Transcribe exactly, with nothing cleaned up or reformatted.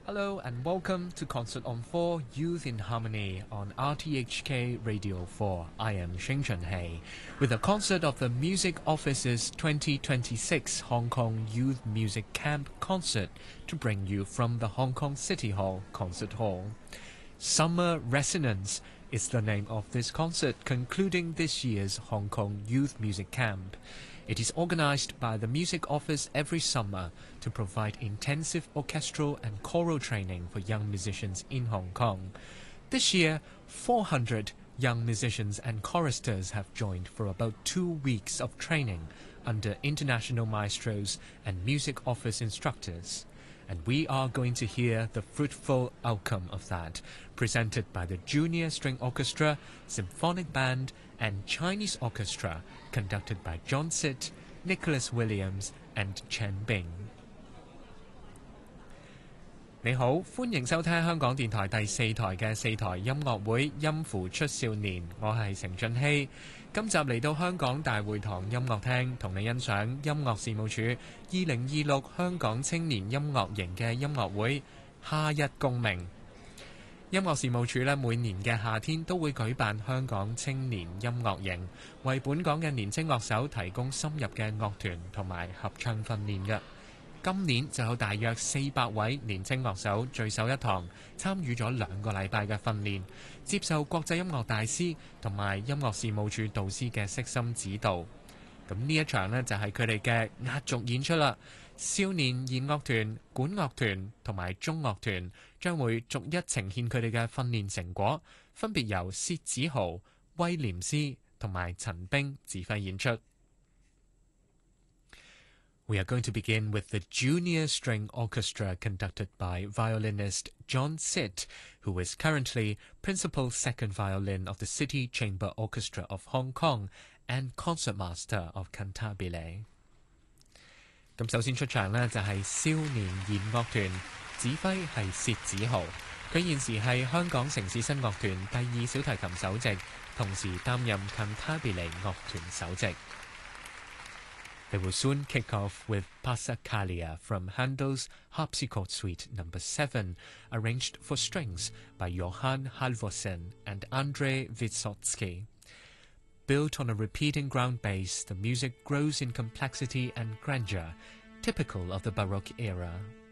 Hello and welcome to Concert on four Youth in Harmony on R T H K Radio four. I am Sheng Chunhei with a concert of the Music Office's twenty twenty-six Hong Kong Youth Music Camp concert to bring you from the Hong Kong City Hall Concert Hall. Summer Resonance is the name of this concert concluding this year's Hong Kong Youth Music Camp. It is organized by the Music Office every summer to provide intensive orchestral and choral training for young musicians in Hong Kong. This year, four hundred young musicians and choristers have joined for about two weeks of training under international maestros and Music Office instructors. And we are going to hear the fruitful outcome of that, presented by the Junior String Orchestra, Symphonic Band, and Chinese Orchestra, conducted by John Sitt, Nicholas Williams, and Chen Bing. 你好，歡迎收聽香港電台第四台嘅四台音樂會音符出少年，我係成俊熙。今集嚟到香港大會堂音樂廳，同你欣賞音樂事務處二零二六香港青年音樂營嘅音樂會夏日共鳴。音樂事務處咧每年嘅夏天都會舉辦香港青年音樂營，為本港嘅年青樂手提供深入嘅樂團同埋合唱訓練嘅。今年就有大約四百位年青樂手聚首一堂，參與咗兩個禮拜嘅訓練，接受國際音樂大師同埋音樂事務處導師嘅悉心指導。咁呢一場呢，就係佢哋嘅壓軸演出啦。少年弦樂團、管樂團同埋中樂團將會逐一呈現佢哋嘅訓練成果，分別由薛子豪、威廉斯同埋陳冰指揮演出。We are going to begin with the Junior String Orchestra conducted by violinist John Sitt, who is currently Principal Second Violin of the City Chamber Orchestra of Hong Kong and Concertmaster of Cantabile. 咁首先出場呢，就係少年弦樂團，指揮係薛子豪，佢現時係香港城市新樂團第二小提琴首席，同時擔任 Cantabile 樂團首席。They will soon kick off with Passacaglia from Handel's Harpsichord Suite number seven, arranged for strings by Johann Halvorsen and Andrei Vysotsky. Built on a repeating ground bass, the music grows in complexity and grandeur, typical of the Baroque era.